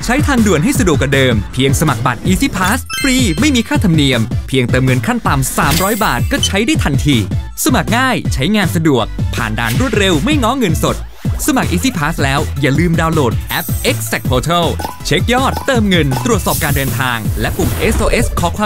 ใช้ทางด่วนให้สะดวกกว่าเดิมเพียงสมัครบัตร Easy Pass ฟรีไม่มีค่าธรรมเนียมเพียงเติมเงินขั้นต่ำ300 บาทก็ใช้ได้ทันทีสมัครง่ายใช้งานสะดวกผ่านด่านรวดเร็วไม่ง้อเงินสดสมัคร Easy Pass แล้วอย่าลืมดาวน์โหลดแอป Exact Portal เช็คยอดเติมเงินตรวจสอบการเดินทางและปุ่ม SOS ขอความ